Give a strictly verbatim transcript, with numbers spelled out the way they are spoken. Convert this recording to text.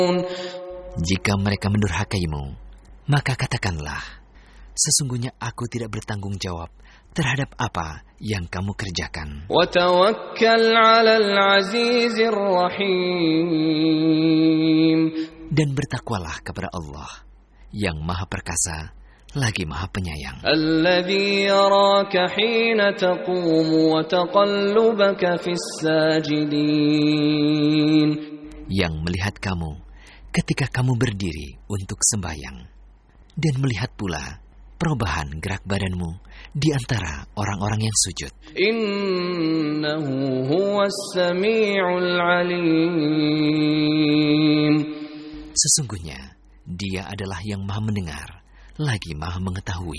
Jika mereka mendurhakaimu, maka katakanlah, sesungguhnya aku tidak bertanggung jawab terhadap apa yang kamu kerjakan. وَتَوَكَّلْ عَلَى الْعَزِيزِ الرَّحِيمِ. Dan bertakwalah kepada Allah yang Maha Perkasa lagi Maha Penyayang. الَّذِي يَرَاكَ حِينَ تَقُومُ وَتَقَلُّبَكَ فِي السَّاجِدِينَ. Yang melihat kamu ketika kamu berdiri untuk sembahyang, dan melihat pula perubahan gerak badanmu di antara orang-orang yang sujud. Innahu huwas sami'ul alim. Sesungguhnya Dia adalah yang Maha mendengar lagi Maha mengetahui.